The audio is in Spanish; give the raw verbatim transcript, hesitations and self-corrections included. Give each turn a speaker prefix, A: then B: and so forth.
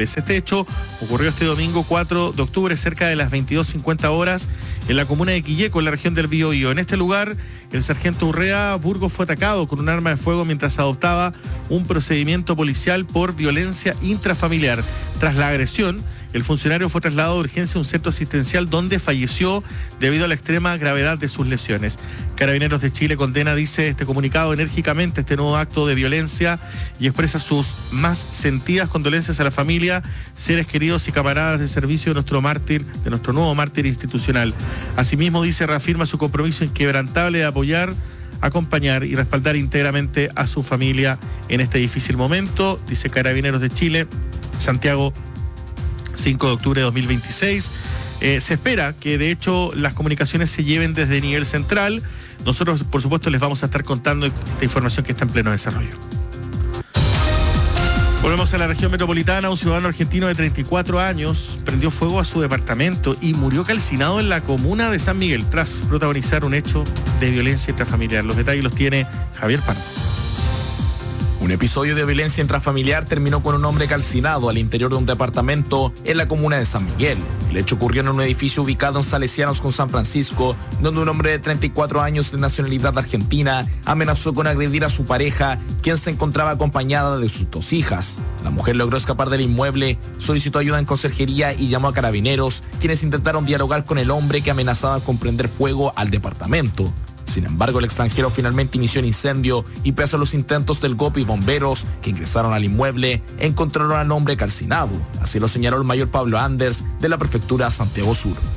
A: inmuebles. Este hecho ocurrió este domingo cuatro de octubre cerca de las veintidós cincuenta horas en la comuna de Quilleco, en la región del Biobío. En este lugar, el sargento Urrea Burgos fue atacado con un arma de fuego mientras adoptaba un procedimiento policial por violencia intrafamiliar. Tras la agresión, el funcionario fue trasladado de urgencia a un centro asistencial donde falleció debido a la extrema gravedad de sus lesiones. Carabineros de Chile condena, dice este comunicado, enérgicamente este nuevo acto de violencia y expresa sus más sentidas condolencias a la familia, seres queridos y camaradas de servicio de nuestro mártir, de nuestro nuevo mártir institucional. Asimismo, dice, reafirma su compromiso inquebrantable de apoyar, acompañar y respaldar íntegramente a su familia en este difícil momento, dice Carabineros de Chile, Santiago, cinco de octubre de dos mil veintiséis. Eh, se espera que de hecho las comunicaciones se lleven desde nivel central. Nosotros, por supuesto, les vamos a estar contando esta información que está en pleno desarrollo. Volvemos a la región metropolitana. Un ciudadano argentino de treinta y cuatro años prendió fuego a su departamento y murió calcinado en la comuna de San Miguel tras protagonizar un hecho de violencia intrafamiliar. Los detalles los tiene Javier Pan.
B: Un episodio de violencia intrafamiliar terminó con un hombre calcinado al interior de un departamento en la comuna de San Miguel. El hecho ocurrió en un edificio ubicado en Salesianos con San Francisco, donde un hombre de treinta y cuatro años de nacionalidad argentina amenazó con agredir a su pareja, quien se encontraba acompañada de sus dos hijas. La mujer logró escapar del inmueble, solicitó ayuda en conserjería y llamó a carabineros, quienes intentaron dialogar con el hombre que amenazaba con prender fuego al departamento. Sin embargo, el extranjero finalmente inició el incendio y pese a los intentos del G O P y bomberos que ingresaron al inmueble, encontraron al hombre calcinado. Así lo señaló el mayor Pablo Anders de la prefectura Santiago Sur.